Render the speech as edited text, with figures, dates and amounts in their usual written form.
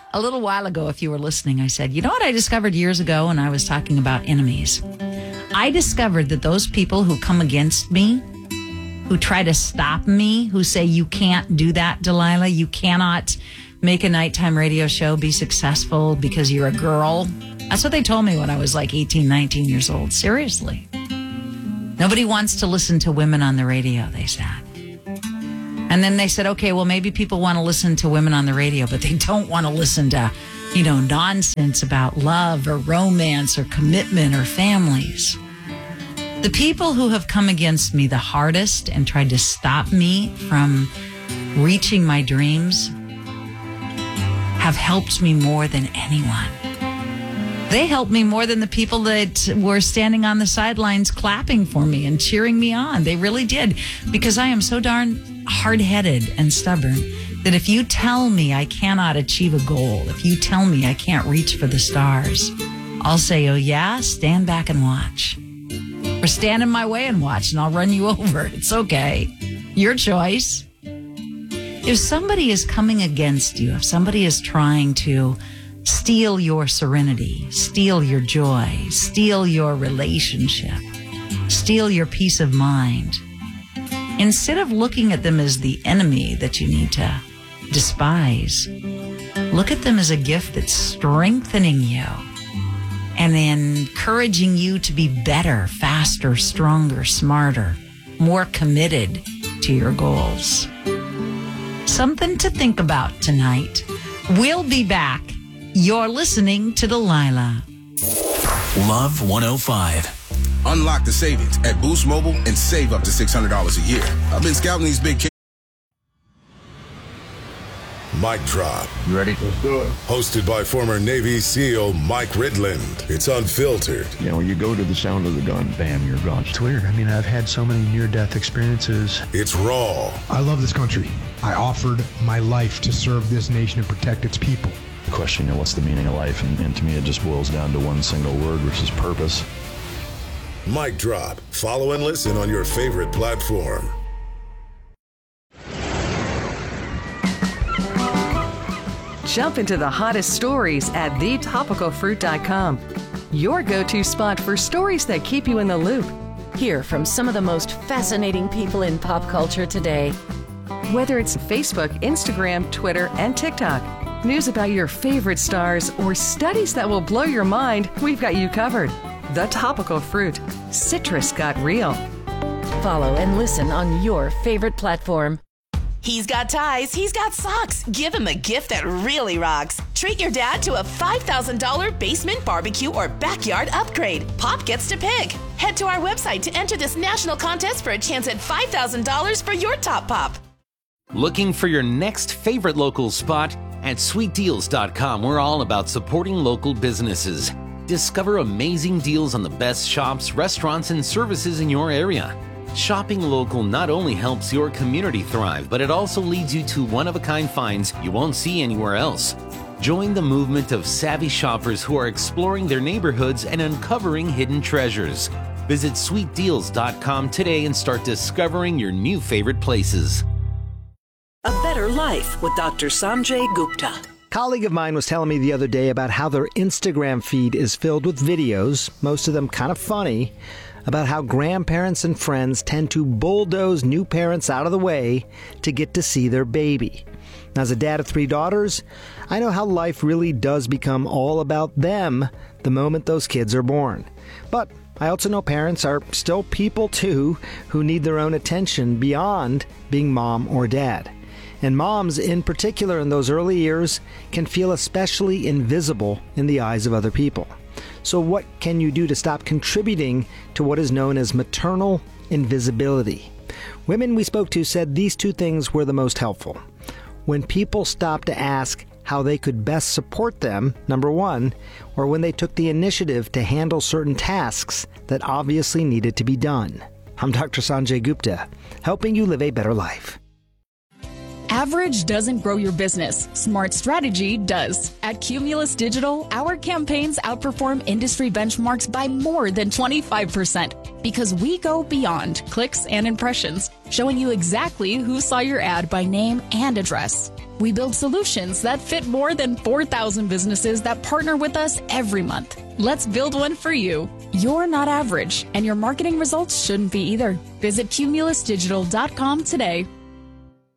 A little while ago, if you were listening, I said, you know what I discovered years ago when I was talking about enemies? I discovered that those people who come against me, who try to stop me, who say, you can't do that, Delilah, you cannot make a nighttime radio show, be successful because you're a girl. That's what they told me when I was like 18, 19 years old. Seriously. Nobody wants to listen to women on the radio, they said. And then they said, okay, well, maybe people want to listen to women on the radio, but they don't want to listen to, nonsense about love or romance or commitment or families. The people who have come against me the hardest and tried to stop me from reaching my dreams have helped me more than anyone. They helped me more than the people that were standing on the sidelines clapping for me and cheering me on. They really did, because I am so darn hard-headed and stubborn that if you tell me I cannot achieve a goal, if you tell me I can't reach for the stars, I'll say, oh yeah, stand back and watch. Or stand in my way and watch, and I'll run you over. It's okay. Your choice. If somebody is coming against you, if somebody is trying to steal your serenity, steal your joy, steal your relationship, steal your peace of mind, instead of looking at them as the enemy that you need to despise, look at them as a gift that's strengthening you and encouraging you to be better, faster, stronger, smarter, more committed to your goals. Something to think about tonight. We'll be back. You're listening to Delilah. Love 105. Unlock the savings at Boost Mobile and save up to $600 a year. I've been scouting these big kids. Mic Drop. You ready? Let's do it. Hosted by former Navy SEAL Mike Ridland. It's unfiltered. When you go to the sound of the gun, bam, you're gone. It's weird. I've had so many near-death experiences. It's raw. I love this country. I offered my life to serve this nation and protect its people. The question, what's the meaning of life? And to me, it just boils down to one single word, which is purpose. Mic Drop. Follow and listen on your favorite platform. Jump into the hottest stories at thetopicalfruit.com. Your go-to spot for stories that keep you in the loop. Hear from some of the most fascinating people in pop culture today. Whether it's Facebook, Instagram, Twitter, and TikTok, news about your favorite stars, or studies that will blow your mind, we've got you covered. The Topical Fruit. Citrus got real. Follow and listen on your favorite platform. He's got ties, he's got socks. Give him a gift that really rocks. Treat your dad to a $5,000 basement barbecue or backyard upgrade. Pop gets to pick. Head to our website to enter this national contest for a chance at $5,000 for your top pop. Looking for your next favorite local spot? At sweetdeals.com, we're all about supporting local businesses. Discover amazing deals on the best shops, restaurants, and services in your area. Shopping local not only helps your community thrive, but it also leads you to one-of-a-kind finds you won't see anywhere else. Join the movement of savvy shoppers who are exploring their neighborhoods and uncovering hidden treasures. Visit sweetdeals.com today and start discovering your new favorite places. A Better Life with Dr. Sanjay Gupta. A colleague of mine was telling me the other day about how their Instagram feed is filled with videos, most of them kind of funny, about how grandparents and friends tend to bulldoze new parents out of the way to get to see their baby. Now, as a dad of 3 daughters, I know how life really does become all about them the moment those kids are born. But I also know parents are still people too who need their own attention beyond being mom or dad. And moms, in particular in those early years, can feel especially invisible in the eyes of other people. So what can you do to stop contributing to what is known as maternal invisibility? Women we spoke to said these 2 things were the most helpful. When people stopped to ask how they could best support them, number 1, or when they took the initiative to handle certain tasks that obviously needed to be done. I'm Dr. Sanjay Gupta, helping you live a better life. Average doesn't grow your business. Smart strategy does. At Cumulus Digital, our campaigns outperform industry benchmarks by more than 25% because we go beyond clicks and impressions, showing you exactly who saw your ad by name and address. We build solutions that fit more than 4,000 businesses that partner with us every month. Let's build one for you. You're not average, and your marketing results shouldn't be either. Visit cumulusdigital.com today.